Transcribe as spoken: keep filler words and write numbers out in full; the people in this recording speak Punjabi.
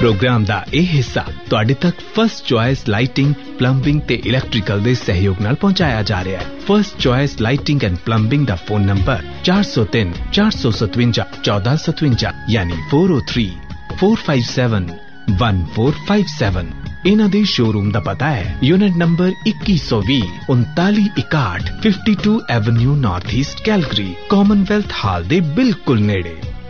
प्रोग्राम दा ਇਹ ਹਿੱਸਾ ਤੁਹਾਡੇ ਤੱਕ ਫਸਟ ਚੁਆਇਸ ਲਾਈਟਿੰਗ, ਪਲੰਬਿੰਗ ਤੇ ਇਲੈਕਟ੍ਰੀਕਲ ਦੇ ਸਹਿਯੋਗ ਨਾਲ ਪਹੁੰਚਾਇਆ ਜਾ ਰਿਹਾ ਹੈ। First choice lighting and plumbing the phone number ਚਾਰ ਸੌ ਤਿੰਨ ਚਾਰ ਸੌ ਸਤਵੰਜਾ ਚੌਦਾਂ ਸਤਵੰਜਾ ਯਾਨੀ ਚਾਰ ਸੌ ਤਿੰਨ ਚਾਰ ਪੰਜ ਸੱਤ ਇੱਕ ਚਾਰ ਪੰਜ ਸੱਤ। ਇਹਨਾਂ ਦੇ ਸ਼ੋਰੂਮ ਦਾ ਪਤਾ ਹੈ ਯੂਨਿਟ ਨੰਬਰ ਇੱਕੀ ਸੌ ਵੀਹ ਉਨਤਾਲੀ ਇਕਾਹਠ ਬਾवन Avenue north east Calgary, Commonwealth हाल दे बिल्कुल नेड़े।